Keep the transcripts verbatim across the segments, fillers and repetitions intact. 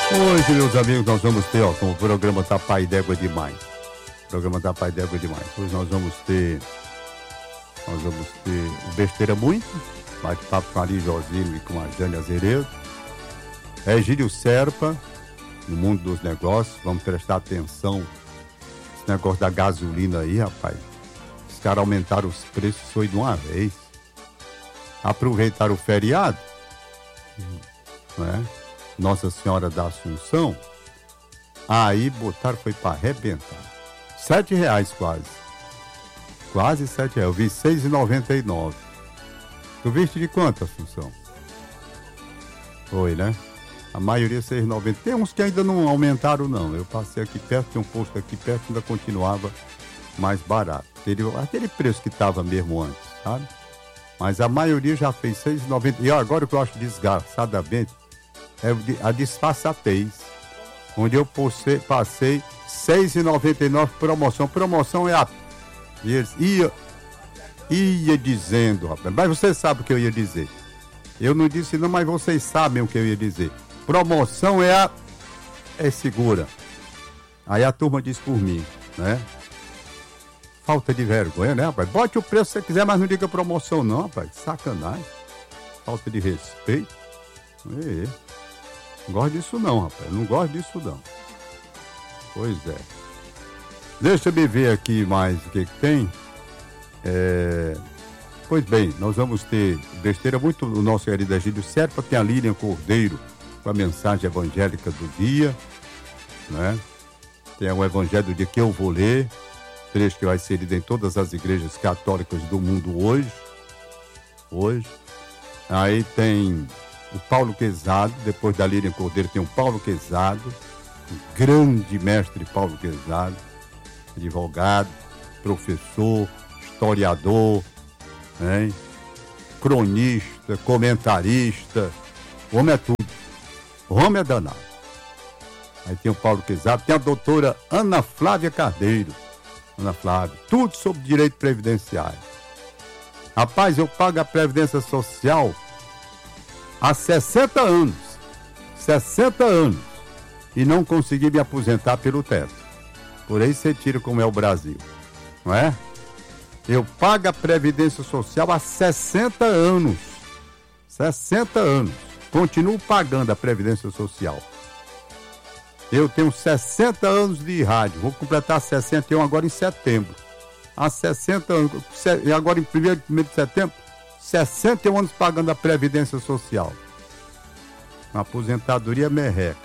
Hoje, meus amigos, nós vamos ter, ó, como o programa tá pai d'égua demais. O programa tá pai d'égua demais. Hoje nós vamos ter, nós vamos ter o Besteira Muito, bate-papo com a Ari Josino e com a Jane Azeredo. Egílio Serpa, no mundo dos negócios, vamos prestar atenção. Esse negócio da gasolina aí, rapaz. Os caras aumentaram os preços, foi de uma vez. Aproveitaram o feriado, né? Nossa Senhora da Assunção, aí botaram, foi para arrebentar. Sete reais quase. Quase sete reais. Eu vi seis e noventa e nove. Tu viste de quanto, Assunção? Foi, né? A maioria seis e noventa. Tem uns que ainda não aumentaram, não. Eu passei aqui perto, tem um posto aqui perto, ainda continuava mais barato. Aquele, aquele preço que estava mesmo antes, sabe? Mas a maioria já fez seis e noventa. E agora o que eu acho desgraçadamente é a disfarçatez, onde eu passei, passei seis e noventa e nove promoção. Promoção é a... E eles ia, ia dizendo, rapaz, mas você sabe o que eu ia dizer. Eu não disse não, mas vocês sabem o que eu ia dizer. Promoção é a... é segura. Aí a turma diz por mim, né? Falta de vergonha, né, rapaz? Bote o preço se você quiser, mas não diga promoção não, rapaz. Sacanagem. Falta de respeito. É. Não gosto disso não, rapaz. Não gosto disso não. Pois é. Deixa eu ver aqui mais o que, que tem. É... Pois bem, nós vamos ter Besteira Muito o nosso querido Egílio Serpa, tem a Lilian Cordeiro com a mensagem evangélica do dia, né? Tem o evangelho do dia que eu vou ler, trecho que vai ser lido em todas as igrejas católicas do mundo hoje. Hoje. Aí tem o Paulo Quezado, depois da Lilian Cordeiro tem o Paulo Quezado, o grande mestre Paulo Quezado, advogado, professor, historiador, hein? Cronista, comentarista, o homem é tudo, o homem é danado. Aí tem o Paulo Quezado, tem a doutora Ana Flávia Carneiro, Ana Flávia, tudo sobre direito previdenciário. Rapaz, eu pago a Previdência Social há sessenta anos, sessenta anos, e não consegui me aposentar pelo teto. Por aí você tira como é o Brasil, não é? Eu pago a Previdência Social há sessenta anos, sessenta anos, continuo pagando a Previdência Social. Eu tenho sessenta anos de rádio, vou completar sessenta e um agora em setembro. Há sessenta anos, e agora em primeiro de setembro, sessenta e um anos pagando a Previdência Social. Uma aposentadoria merreca.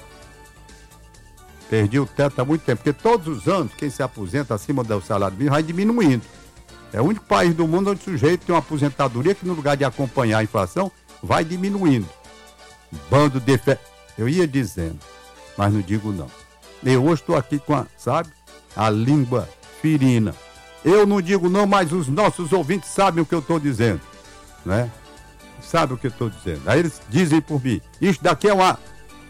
Perdi o teto há muito tempo, porque todos os anos, quem se aposenta acima do salário mínimo vai diminuindo. É o único país do mundo onde o sujeito tem uma aposentadoria que, no lugar de acompanhar a inflação, vai diminuindo. Bando de fé. Eu ia dizendo, mas não digo não. Eu hoje estou aqui com a, sabe, a língua ferina. Eu não digo não, mas os nossos ouvintes sabem o que eu estou dizendo, né? Sabe o que eu estou dizendo. Aí eles dizem por mim, isso daqui é uma...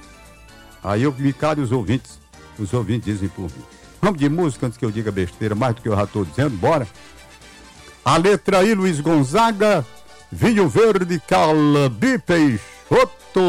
Aí eu me calo e os ouvintes, os ouvintes dizem por mim. Vamos de música antes que eu diga besteira, mais do que eu já estou dizendo, bora. A letra aí, Luiz Gonzaga, Vinho Verde, Calabi Peixoto.